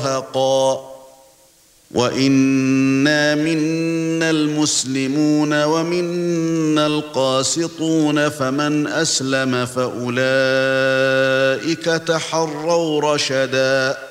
مُرْهَقًا وَإِنَّا مِنَّا الْمُسْلِمُونَ وَمِنَّا الْقَاسِطُونَ فَمَنْ أَسْلَمَ فَأُولَئِكَ تَحَرَّوْا رَشَدًا